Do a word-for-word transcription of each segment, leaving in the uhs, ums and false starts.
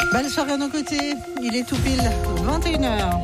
Belle soirée à nos côtés, il est tout pile vingt et une heures.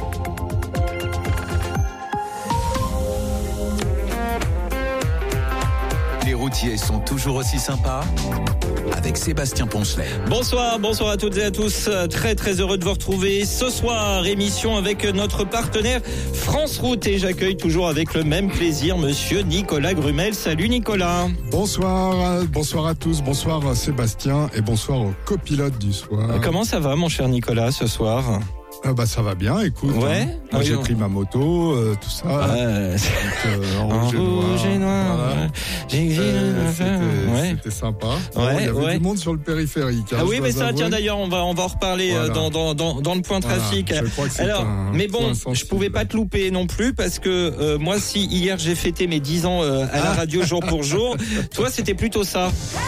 Les routiers sont toujours aussi sympas avec Sébastien Poncelet. Bonsoir, bonsoir à toutes et à tous. Très très heureux de vous retrouver ce soir. Émission avec notre partenaire France Route et j'accueille toujours avec le même plaisir Monsieur Nicolas Grumel. Salut Nicolas. Bonsoir, bonsoir à tous, bonsoir Sébastien et bonsoir au copilote du soir. Comment ça va mon cher Nicolas ce soir ? Ah bah ça va bien, écoute. Ouais. Hein. Moi oui, j'ai on... pris ma moto, euh, tout ça. Ouais. Donc, euh, en, en rouge et noir. Rouge et noir. Voilà. J'ai euh, c'était, ouais. c'était sympa. Ouais, bon, il y avait ouais. du monde sur le périphérique. Hein, ah oui, mais ça, avouer. tiens d'ailleurs, on va on va en reparler voilà. dans, dans dans dans le point trafic. Voilà. Je crois que c'est Alors, un mais bon, je pouvais pas te louper non plus parce que euh, moi, si hier j'ai fêté mes dix ans euh, à la radio jour pour jour, toi c'était plutôt ça.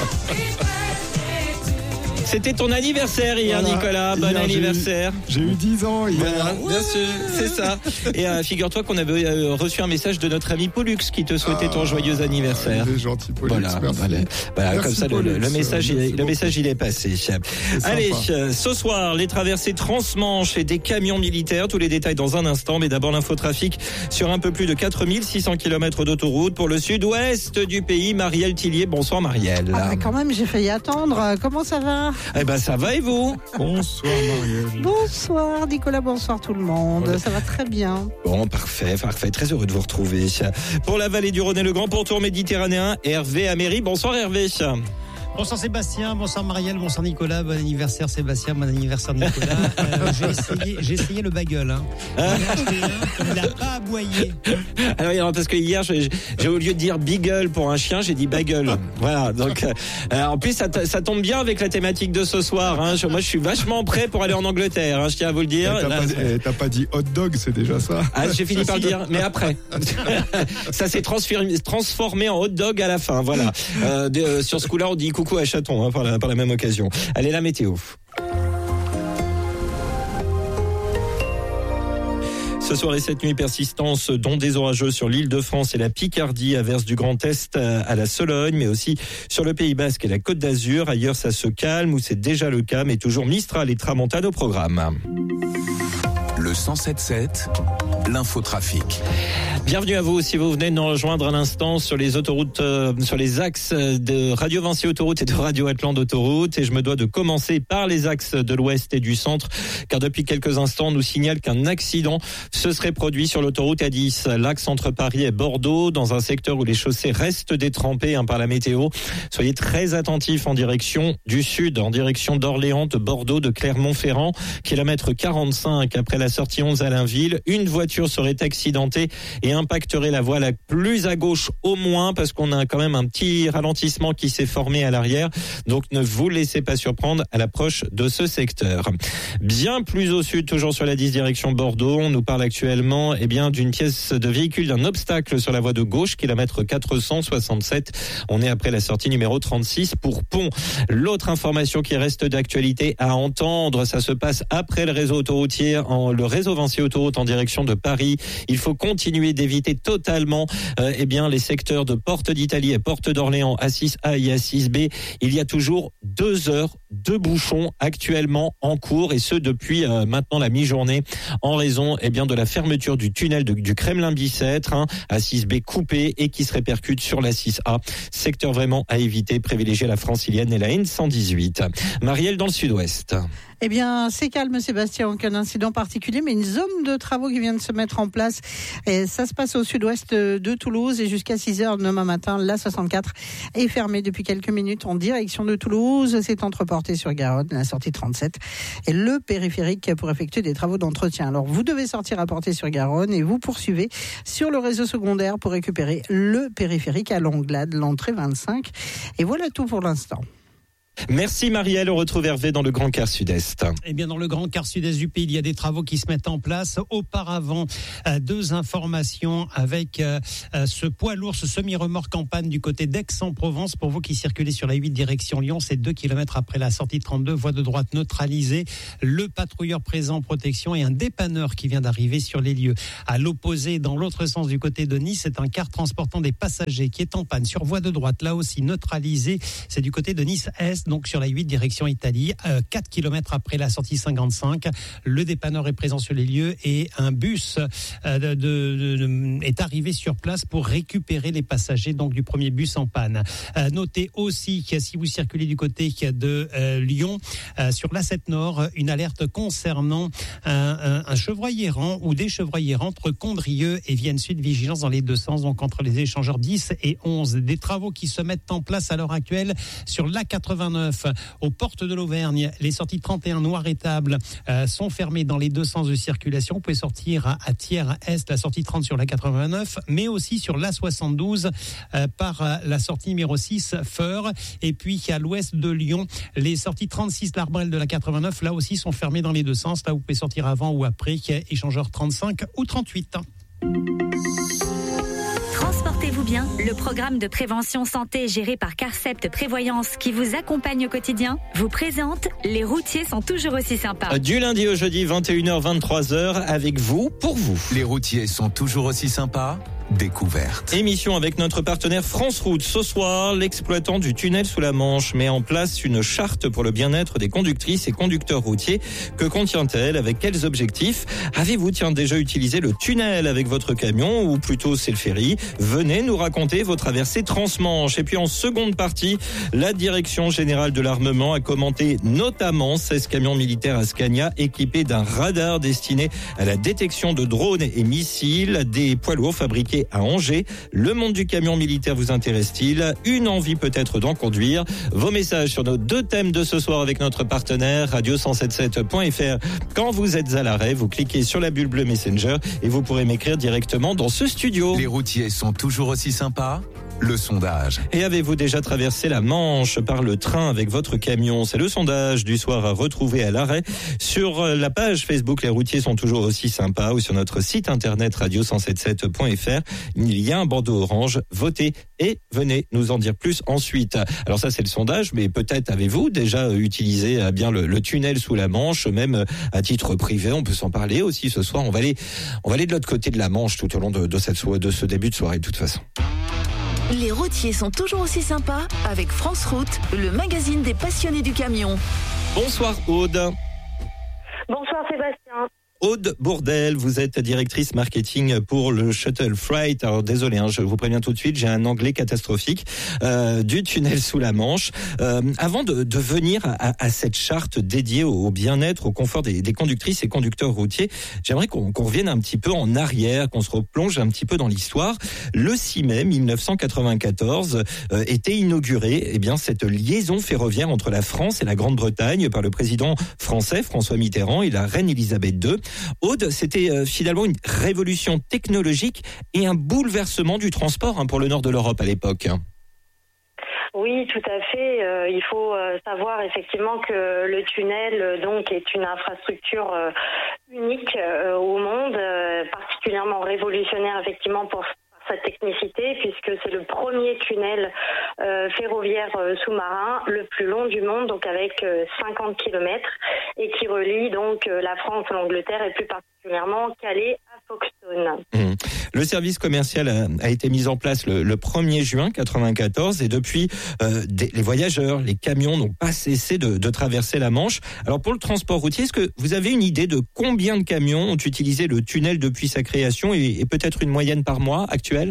C'était ton anniversaire hier, voilà. Nicolas. Bon hier, anniversaire. J'ai eu, j'ai eu dix ans hier. Voilà, bien sûr, c'est ça. Et euh, figure-toi qu'on avait euh, reçu un message de notre ami Pollux qui te souhaitait ah, ton joyeux anniversaire. Il est gentil, Pollux. Voilà, merci. Voilà, voilà merci comme ça, Pollux, le, le message, il, le message, il est passé. C'est Allez, sympa. Ce soir, les traversées transmanche et des camions militaires. Tous les détails dans un instant. Mais d'abord, l'infotrafic sur un peu plus de quatre mille six cents kilomètres d'autoroute pour le sud-ouest du pays. Marielle Tillier. Bonsoir, Marielle. Ah, bah, quand même, j'ai failli attendre. Comment ça va ? Eh ben, ça va. Et vous ? Bonsoir Marielle. Bonsoir Nicolas, bonsoir tout le monde. Ouais. Ça va très bien. Bon, parfait, parfait. Très heureux de vous retrouver. Pour la vallée du Rhône et le Grand Pourtour méditerranéen, Hervé Améry. Bonsoir Hervé. Bonsoir Sébastien, bonsoir Marielle, bonsoir Nicolas, bon anniversaire Sébastien, bon anniversaire Nicolas. Euh, j'ai, essayé, j'ai essayé le bagel. Hein. Ah. Il n'a pas aboyé. Alors, alors parce que hier, j'ai, j'ai au lieu de dire beagle pour un chien, j'ai dit bagel. Voilà. Donc, euh, en plus, ça, ça tombe bien avec la thématique de ce soir. Hein. Je, moi, je suis vachement prêt pour aller en Angleterre. Hein, je tiens à vous le dire. T'as, Là, pas, eh, t'as pas dit hot dog, c'est déjà ça. Ah, j'ai fini par le dire, mais après. Ça s'est transformé, transformé en hot dog à la fin. Voilà. Euh, de, euh, sur ce coup-là, on dit coucou à Chaton hein, par, la, par la même occasion. Allez, la météo. Ce soir et cette nuit, persistance dont des orageux sur l'Île-de-France et la Picardie, averses du Grand Est à la Sologne, mais aussi sur le Pays Basque et la Côte d'Azur. Ailleurs, ça se calme ou c'est déjà le cas, mais toujours Mistral et Tramontane au programme. Le cent sept sept, l'infotrafic. Bienvenue à vous si vous venez de nous rejoindre à l'instant sur les autoroutes, euh, sur les axes de Radio Vinci Autoroute et de Radio Atlante Autoroute. Et je me dois de commencer par les axes de l'ouest et du centre, car depuis quelques instants, on nous signale qu'un accident se serait produit sur l'autoroute A dix, l'axe entre Paris et Bordeaux, dans un secteur où les chaussées restent détrempées hein, par la météo. Soyez très attentifs en direction du sud, en direction d'Orléans, de Bordeaux, de Clermont-Ferrand, kilomètre quarante-cinq après la sortie onze à Lainville. Une voiture serait accidentée et impacterait la voie la plus à gauche au moins, parce qu'on a quand même un petit ralentissement qui s'est formé à l'arrière. Donc ne vous laissez pas surprendre à l'approche de ce secteur. Bien plus au sud, toujours sur la dix direction Bordeaux, on nous parle actuellement eh bien, d'une pièce de véhicule, d'un obstacle sur la voie de gauche, kilomètre quatre cent soixante-sept. On est après la sortie numéro trente-six pour Pont. L'autre information qui reste d'actualité à entendre, ça se passe après le réseau autoroutier, en, le réseau Vinci Autoroute en direction de Paris. Il faut continuer d'éviter totalement euh, eh bien, les secteurs de Porte d'Italie et Porte d'Orléans, A six A et A six B. Il y a toujours deux heures de bouchons actuellement en cours, et ce depuis euh, maintenant la mi-journée, en raison eh bien, de la fermeture du tunnel de, du Kremlin-Bicêtre, hein, A six B coupé et qui se répercute sur l'A six A. Secteur vraiment à éviter, privilégier la francilienne et la N cent dix-huit. Marielle dans le sud-ouest. Eh bien, c'est calme, Sébastien, aucun incident particulier, mais une zone de travaux qui vient de se mettre en place. Et ça se passe au sud-ouest de Toulouse et jusqu'à six heures demain matin, la soixante-quatre est fermée depuis quelques minutes en direction de Toulouse. C'est entre Portée-sur-Garonne, la sortie trente-sept, et le périphérique pour effectuer des travaux d'entretien. Alors, vous devez sortir à Portée-sur-Garonne et vous poursuivez sur le réseau secondaire pour récupérer le périphérique à Langlade, l'entrée vingt-cinq. Et voilà tout pour l'instant. Merci Marielle, on retrouve Hervé dans le Grand Quart Sud-Est. Eh bien, dans le Grand Quart Sud-Est du pays, il y a des travaux qui se mettent en place. Auparavant, euh, deux informations avec euh, ce poids lourd, ce semi-remorque en panne du côté d'Aix-en-Provence. Pour vous qui circulez sur la huit direction Lyon, c'est deux kilomètres après la sortie trente-deux, voie de droite neutralisée. Le patrouilleur présent en protection et un dépanneur qui vient d'arriver sur les lieux. À l'opposé, dans l'autre sens du côté de Nice, c'est un car transportant des passagers qui est en panne sur voie de droite, là aussi neutralisé. C'est du côté de Nice-Est. donc sur la huit direction Italie, euh, quatre kilomètres après la sortie cinquante-cinq. Le dépanneur est présent sur les lieux et un bus euh, de, de, de, est arrivé sur place pour récupérer les passagers donc du premier bus en panne. Euh, notez aussi que si vous circulez du côté de euh, Lyon, euh, sur l'A sept Nord, une alerte concernant un, un, un chevreuil errant ou des chevreuils errants entre Condrieu et Vienne Sud. Vigilance dans les deux sens, donc entre les échangeurs dix et onze. Des travaux qui se mettent en place à l'heure actuelle sur l'A quatre-vingt-neuf aux portes de l'Auvergne. Les sorties trente et un Noiretable euh, sont fermées dans les deux sens de circulation. Vous pouvez sortir à, à Thiers-Est, la sortie trente sur l'A quatre-vingt-neuf, mais aussi sur l'A soixante-douze euh, par euh, la sortie numéro six Feur. Et puis à l'ouest de Lyon, les sorties trente-six L'Arbrel de la quatre-vingt-neuf, là aussi sont fermées dans les deux sens. Là, vous pouvez sortir avant ou après, échangeur trente-cinq ou trente-huit. Transportez-vous bien, le programme de prévention santé géré par Carcept Prévoyance qui vous accompagne au quotidien vous présente Les routiers sont toujours aussi sympas. Du lundi au jeudi, vingt et une heures, vingt-trois heures, avec vous, pour vous. Les routiers sont toujours aussi sympas. Découverte. Émission avec notre partenaire France Route. Ce soir, l'exploitant du tunnel sous la Manche met en place une charte pour le bien-être des conductrices et conducteurs routiers. Que contient-elle? Avec quels objectifs? Avez-vous tiens déjà utilisé le tunnel avec votre camion ou plutôt c'est le ferry? Venez nous raconter vos traversées transmanche. Et puis en seconde partie, la Direction Générale de l'Armement a commenté notamment seize camions militaires à Scania équipés d'un radar destiné à la détection de drones et missiles, des poids lourds fabriqués à Angers. Le monde du camion militaire vous intéresse-t-il? Une envie peut-être d'en conduire? Vos messages sur nos deux thèmes de ce soir avec notre partenaire radio cent soixante-dix-sept point f r. Quand vous êtes à l'arrêt, vous cliquez sur la bulle bleue Messenger et vous pourrez m'écrire directement dans ce studio. Les routiers sont toujours aussi sympas. Le sondage. Et avez-vous déjà traversé la Manche par le train avec votre camion? C'est le sondage du soir à retrouver à l'arrêt sur la page Facebook Les routiers sont toujours aussi sympas ou sur notre site internet radio cent soixante-dix-sept point f r. Il y a un bandeau orange. Votez et venez nous en dire plus ensuite. Alors ça c'est le sondage, mais peut-être avez-vous déjà utilisé bien le, le tunnel sous la Manche, même à titre privé. On peut s'en parler aussi ce soir. On va aller, on va aller de l'autre côté de la Manche tout au long de, de cette so- de ce début de soirée de toute façon. Les routiers sont toujours aussi sympas avec France Route, le magazine des passionnés du camion. Bonsoir Aude. Bonsoir Sébastien. Aude Bourdel, vous êtes directrice marketing pour le Shuttle Freight. Alors désolé, hein, je vous préviens tout de suite, j'ai un anglais catastrophique euh, du tunnel sous la Manche. Euh, avant de, de venir à, à cette charte dédiée au, au bien-être, au confort des, des conductrices et conducteurs routiers, j'aimerais qu'on, qu'on revienne un petit peu en arrière, qu'on se replonge un petit peu dans l'histoire. Le six mai mille neuf cent quatre-vingt-quatorze euh, était inaugurée eh bien cette liaison ferroviaire entre la France et la Grande-Bretagne par le président français François Mitterrand et la reine Elisabeth deux. Aude, c'était euh, finalement une révolution technologique et un bouleversement du transport hein, pour le nord de l'Europe à l'époque. Oui, tout à fait. Euh, il faut euh, savoir effectivement que le tunnel euh, donc est une infrastructure euh, unique euh, au monde, euh, particulièrement révolutionnaire effectivement pour sa technicité, puisque c'est le premier tunnel euh, ferroviaire euh, sous-marin le plus long du monde, donc avec euh, cinquante kilomètres, et qui relie donc euh, la France, l'Angleterre et plus particulièrement Calais à Folkestone. Mmh. Le service commercial a, a été mis en place le, le premier juin quatre-vingt-quatorze et depuis, euh, des, les voyageurs, les camions n'ont pas cessé de, de traverser la Manche. Alors pour le transport routier, est-ce que vous avez une idée de combien de camions ont utilisé le tunnel depuis sa création et, et peut-être une moyenne par mois actuelle?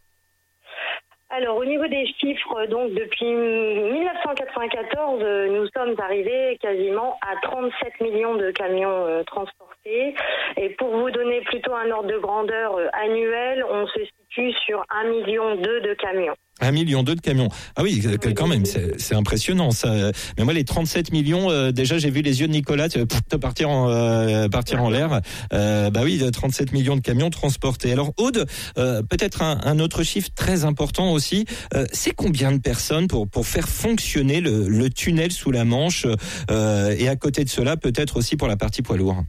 Alors au niveau des chiffres, donc depuis dix-neuf cent quatre-vingt-quatorze, nous sommes arrivés quasiment à trente-sept millions de camions euh, transportés. Et pour vous donner plutôt un ordre de grandeur euh, annuel, on se situe sur un million deux de camions. Un million deux de camions. Ah oui, quand même, c'est, c'est impressionnant ça. Mais moi, les trente-sept millions, euh, déjà, j'ai vu les yeux de Nicolas te partir en euh, partir en l'air. Euh, bah oui, trente-sept millions de camions transportés. Alors, Aude, euh, peut-être un, un autre chiffre très important aussi. Euh, c'est combien de personnes pour pour faire fonctionner le, le tunnel sous la Manche euh, et à côté de cela, peut-être aussi pour la partie poids lourd.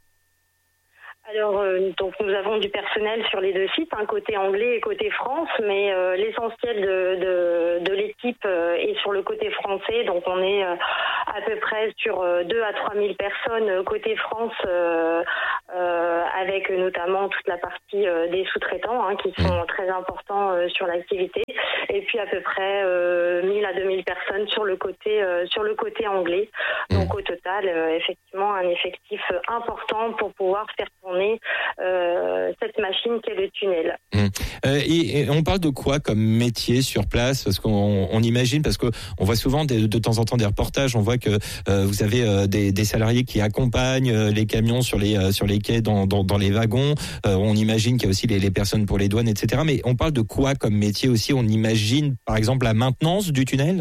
Alors, euh, donc nous avons du personnel sur les deux sites, hein, côté anglais et côté France, mais euh, l'essentiel de, de, de l'équipe euh, est sur le côté français. Donc, on est euh, à peu près sur euh, deux à trois mille personnes euh, côté France, euh, euh, avec notamment toute la partie euh, des sous-traitants, hein, qui sont très importants euh, sur l'activité. et puis à peu près euh, mille à deux mille personnes sur le côté euh, sur le côté anglais. Donc mmh. au total, euh, effectivement, un effectif important pour pouvoir faire tourner euh, cette machine qu'est le tunnel. Mmh. Euh, et, et on parle de quoi comme métier sur place? Parce qu'on on imagine, parce que on voit souvent de, de temps en temps des reportages, on voit que euh, vous avez euh, des, des salariés qui accompagnent euh, les camions sur les euh, sur les quais, dans dans, dans les wagons. Euh, on imagine qu'il y a aussi les, les personnes pour les douanes, et cetera. Mais on parle de quoi comme métier aussi? On imagine, par exemple, la maintenance du tunnel?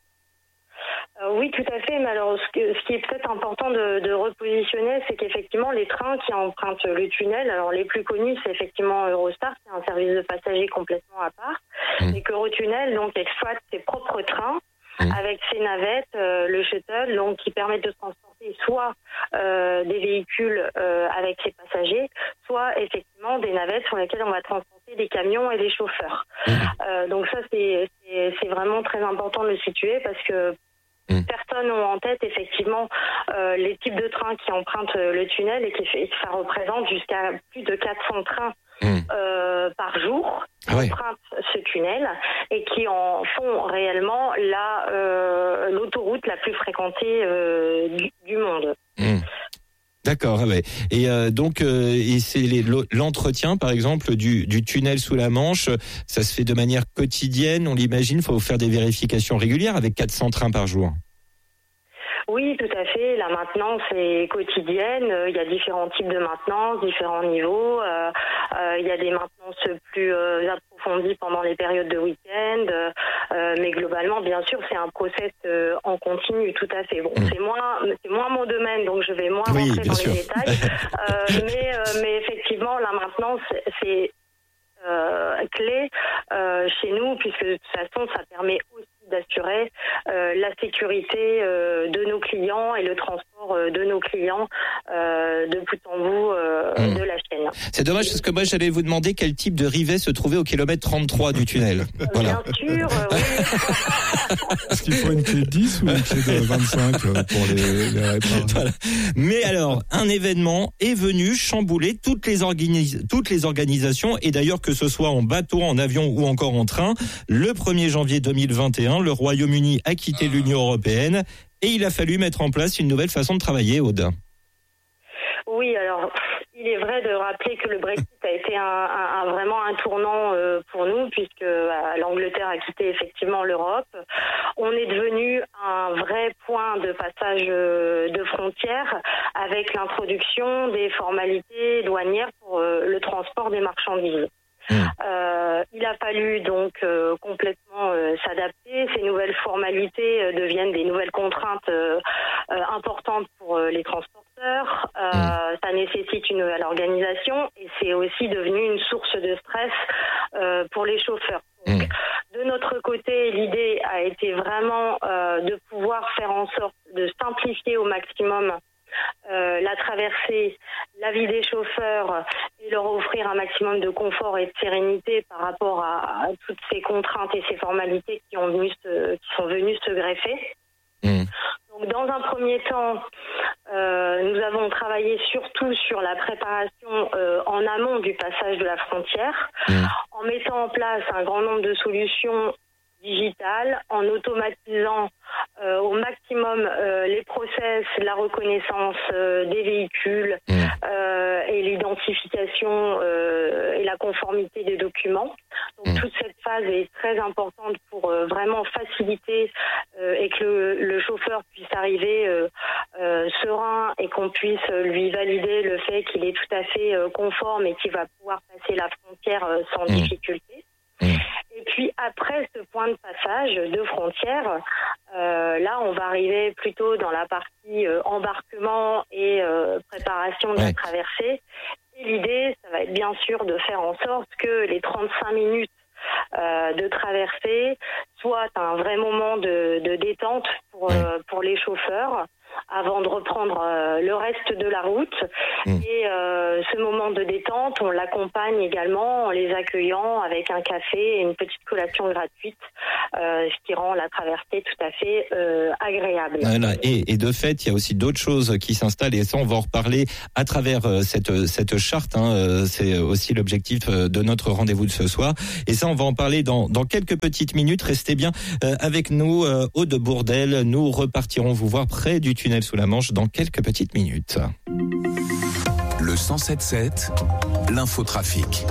Euh, oui, tout à fait. Mais alors, ce, que, ce qui est peut-être important de, de repositionner, c'est qu'effectivement, les trains qui empruntent le tunnel, alors les plus connus, c'est effectivement Eurostar, qui est un service de passagers complètement à part, mmh. et qu'Eurotunnel donc exploite ses propres trains. Mmh. Avec ses navettes, euh, le shuttle, donc qui permettent de transporter soit euh, des véhicules euh, avec ses passagers, soit effectivement des navettes sur lesquelles on va transporter des camions et des chauffeurs. Mmh. Euh, donc ça, c'est, c'est, c'est vraiment très important de le situer parce que mmh. personne n'a en tête effectivement euh, les types de trains qui empruntent le tunnel et qui fait, ça représente jusqu'à plus de quatre cents trains. Mmh. Euh, par jour qui ah ouais. empruntent ce tunnel et qui en font réellement la, euh, l'autoroute la plus fréquentée euh, du, du monde. Mmh. D'accord, ah ouais. Et euh, donc euh, et c'est les, l'entretien par exemple du, du tunnel sous la Manche, ça se fait de manière quotidienne, on l'imagine, il faut faire des vérifications régulières avec quatre cents trains par jour. Oui, tout à fait. La maintenance est quotidienne. Il y a différents types de maintenance, différents niveaux. Euh, euh, il y a des maintenances plus euh, approfondies pendant les périodes de week-end. Euh, mais globalement, bien sûr, c'est un process euh, en continu, tout à fait. Bon, mmh. c'est moins, c'est moins mon domaine, donc je vais moins oui, rentrer dans sûr. les détails. euh, mais, euh, mais effectivement, la maintenance, c'est euh, clé euh, chez nous, puisque de toute façon, ça permet aussi d'assurer euh, la sécurité euh, de nos clients et le transport euh, de nos clients euh, de bout en bout euh, mmh. de la chaîne. C'est dommage parce que moi j'allais vous demander quel type de rivet se trouvait au kilomètre trente-trois du tunnel. Voilà. Bien sûr, euh, oui. Est-ce qu'il faut une clé de dix ou une clé de vingt-cinq pour les, les réparer? Voilà. Mais alors, un événement est venu chambouler toutes les, organis- toutes les organisations, et d'ailleurs que ce soit en bateau, en avion ou encore en train. Le premier janvier deux mille vingt et un, le Royaume-Uni a quitté l'Union européenne et il a fallu mettre en place une nouvelle façon de travailler, Aude. Oui, alors il est vrai de rappeler que le Brexit a été un, un, un, vraiment un tournant euh, pour nous, puisque euh, l'Angleterre a quitté effectivement l'Europe. On est devenu un vrai point de passage euh, de frontières avec l'introduction des formalités douanières pour euh, le transport des marchandises. Mmh. Euh, il a fallu donc euh, complètement euh, s'adapter. Ces nouvelles formalités euh, deviennent des nouvelles contraintes euh, euh, importantes pour euh, les transporteurs. Euh, mmh. Ça nécessite une nouvelle organisation et c'est aussi devenu une source de stress euh, pour les chauffeurs. Donc, mmh. de notre côté, l'idée a été vraiment euh, de pouvoir faire en sorte de simplifier au maximum Euh, la traversée, la vie des chauffeurs et leur offrir un maximum de confort et de sérénité par rapport à, à toutes ces contraintes et ces formalités qui, ont venu se, qui sont venues se greffer. Mmh. Donc, dans un premier temps, euh, nous avons travaillé surtout sur la préparation euh, en amont du passage de la frontière, mmh. en mettant en place un grand nombre de solutions digitales, en automatisant euh, au maximum euh, les process, la reconnaissance euh, des véhicules mmh. euh, et l'identification euh, et la conformité des documents. Donc mmh. toute cette phase est très importante pour euh, vraiment faciliter euh, et que le, le chauffeur puisse arriver euh, euh, serein et qu'on puisse lui valider le fait qu'il est tout à fait euh, conforme et qu'il va pouvoir passer la frontière euh, sans mmh. difficulté. Mmh. Et puis après ce point de passage de frontière, euh, là on va arriver plutôt dans la partie euh, embarquement et euh, préparation de ouais. la traversée. Et l'idée, ça va être bien sûr de faire en sorte que les trente-cinq minutes euh, de traversée soient un vrai moment de, de détente pour, euh, pour les chauffeurs, avant de reprendre euh, le reste de la route. Mmh. Et euh, ce moment de détente, on l'accompagne également en les accueillant avec un café et une petite collation gratuite, euh, ce qui rend la traversée tout à fait euh, agréable. Voilà. Et, et de fait, il y a aussi d'autres choses qui s'installent et ça, on va en reparler à travers euh, cette, cette charte. Hein. C'est aussi l'objectif de notre rendez-vous de ce soir. Et ça, on va en parler dans, dans quelques petites minutes. Restez bien euh, avec nous, euh, Aude Bourdelle. Nous repartirons vous voir près du tunnel sous la Manche dans quelques petites minutes. Le cent sept sept, l'infotrafic.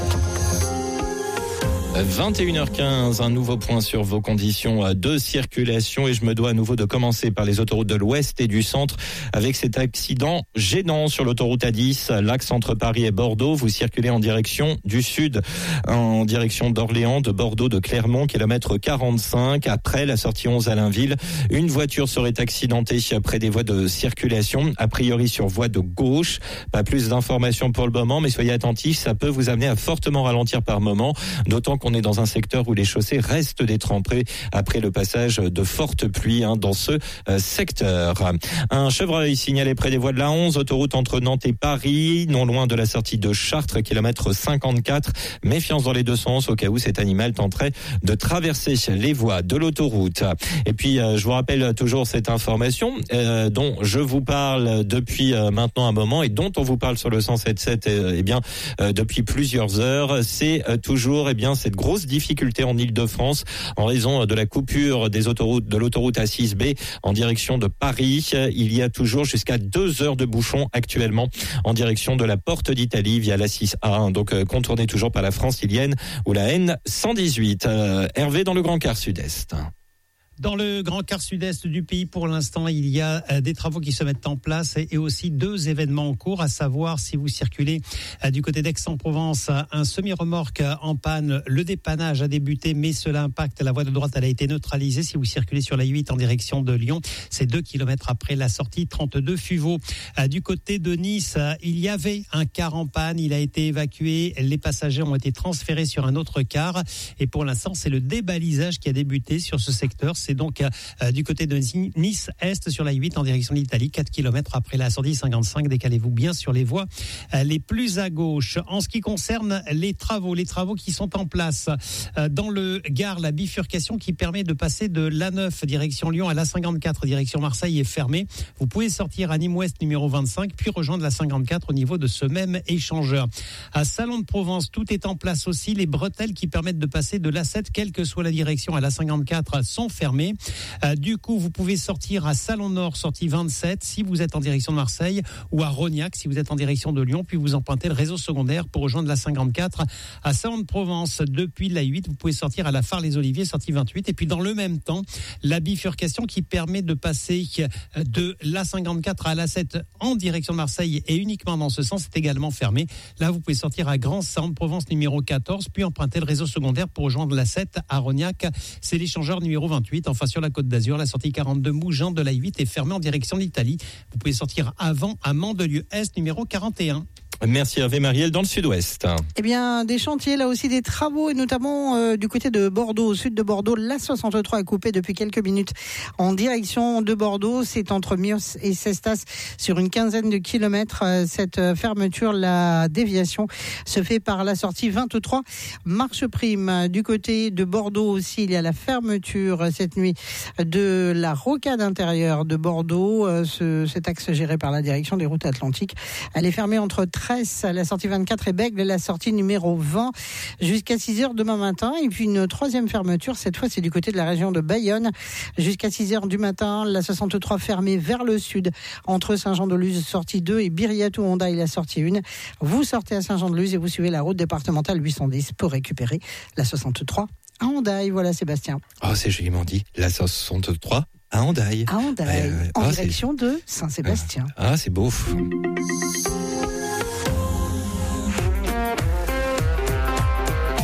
vingt et une heures quinze, un nouveau point sur vos conditions de circulation et je me dois à nouveau de commencer par les autoroutes de l'Ouest et du Centre avec cet accident gênant sur l'autoroute A dix, l'axe entre Paris et Bordeaux. Vous circulez en direction du Sud, en direction d'Orléans, de Bordeaux, de Clermont, kilomètre quarante-cinq. Après la sortie onze à Lainville, une voiture serait accidentée après des voies de circulation, a priori sur voie de gauche. Pas plus d'informations pour le moment, mais soyez attentifs, ça peut vous amener à fortement ralentir par moment, d'autant qu'on est dans un secteur où les chaussées restent détrempées après le passage de fortes pluies hein, dans ce euh, secteur. Un chevreuil signalé près des voies de la onze, autoroute entre Nantes et Paris, non loin de la sortie de Chartres, kilomètre cinquante-quatre. Méfiance dans les deux sens au cas où cet animal tenterait de traverser les voies de l'autoroute. Et puis, euh, je vous rappelle toujours cette information euh, dont je vous parle depuis euh, maintenant un moment et dont on vous parle sur le cent sept sept euh, eh bien, euh, depuis plusieurs heures. C'est euh, toujours eh bien, cette grosse difficulté en Île-de-France en raison de la coupure des autoroutes de l'autoroute A six B en direction de Paris. Il y a toujours jusqu'à deux heures de bouchons actuellement en direction de la Porte d'Italie via l'A six A. Donc contournez toujours par la francilienne ou la N cent dix-huit. Euh, Hervé dans le Grand Quart Sud-Est. Dans le Grand Quart Sud-Est du pays, pour l'instant, il y a des travaux qui se mettent en place et aussi deux événements en cours, à savoir si vous circulez du côté d'Aix-en-Provence, un semi-remorque en panne, le dépannage a débuté, mais cela impacte la voie de droite, elle a été neutralisée. Si vous circulez sur la huit en direction de Lyon, c'est deux kilomètres après la sortie trente-deux Fuveau. Du côté de Nice, il y avait un car en panne, il a été évacué, les passagers ont été transférés sur un autre car et pour l'instant, c'est le débalisage qui a débuté sur ce secteur. C'est donc euh, du côté de Nice-Est sur la huit en direction d'Italie, quatre kilomètres après la sortie cinquante-cinq. Décalez-vous bien sur les voies euh, les plus à gauche. En ce qui concerne les travaux, les travaux qui sont en place euh, dans le Gard, la bifurcation qui permet de passer de l'A neuf direction Lyon à l'A cinquante-quatre direction Marseille est fermée. Vous pouvez sortir à Nîmes-Ouest numéro vingt-cinq, puis rejoindre la cinquante-quatre au niveau de ce même échangeur. À Salon de Provence, tout est en place aussi. Les bretelles qui permettent de passer de l'A sept, quelle que soit la direction, à l'A cinquante-quatre sont fermées. Euh, du coup, vous pouvez sortir à Salon Nord, sortie vingt-sept, si vous êtes en direction de Marseille, ou à Rognac, si vous êtes en direction de Lyon, puis vous empruntez le réseau secondaire pour rejoindre la cinquante-quatre. À Salon de Provence, depuis la huit, vous pouvez sortir à la Phare-les-Oliviers, sortie vingt-huit. Et puis, dans le même temps, la bifurcation qui permet de passer de l'A cinquante-quatre à l'A sept en direction de Marseille et uniquement dans ce sens est également fermée. Là, vous pouvez sortir à Grand Salon de Provence numéro quatorze, puis emprunter le réseau secondaire pour rejoindre l'A sept à Rognac. C'est l'échangeur numéro vingt-huit. Enfin, sur la Côte d'Azur, la sortie quarante-deux Mougins de la huit est fermée en direction d'Italie. Vous pouvez sortir avant à Mandelieu-Est numéro quarante et un. Merci Hervé Marielle dans le Sud-Ouest. Eh bien, des chantiers, là aussi des travaux, et notamment euh, du côté de Bordeaux, au sud de Bordeaux. La soixante-trois est coupée depuis quelques minutes en direction de Bordeaux. C'est entre Mios et Cestas sur une quinzaine de kilomètres. Euh, cette fermeture, la déviation se fait par la sortie vingt-trois Marche Prime. Du côté de Bordeaux aussi, il y a la fermeture cette nuit de la rocade intérieure de Bordeaux. Euh, ce, cet axe géré par la direction des routes atlantiques. Elle est fermée entre Tresse, la sortie vingt-quatre et Bègle, la sortie numéro vingt jusqu'à six heures demain matin. Et puis une troisième fermeture, cette fois c'est du côté de la région de Bayonne, jusqu'à six heures du matin. La soixante-trois fermée vers le sud, entre Saint-Jean-de-Luz, sortie deux, et Biriatou-Hondaï, la sortie un. Vous sortez à Saint-Jean-de-Luz et vous suivez la route départementale huit cent dix pour récupérer la soixante-trois à Hondaï. Voilà Sébastien. Oh, c'est joliment dit, la soixante-trois à Hondaï. À Hondaï, euh, en oh, direction c'est... de Saint-Sébastien. Ah, c'est beau. vingt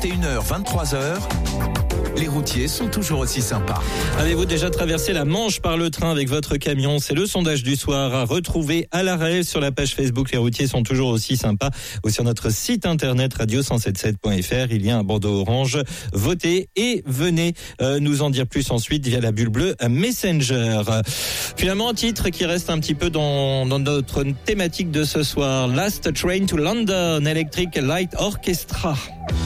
et une heures, vingt-trois heures, les routiers sont toujours aussi sympas. Avez-vous déjà traversé la Manche par le train avec votre camion? C'est le sondage du soir à retrouver à l'arrêt sur la page Facebook. Les routiers sont toujours aussi sympas, ou sur notre site internet radio cent soixante-sept point f r. Il y a un bandeau orange. Votez et venez euh, nous en dire plus ensuite via la bulle bleue Messenger. Finalement, un titre qui reste un petit peu dans, dans notre thématique de ce soir. Last Train to London, Electric Light Orchestra.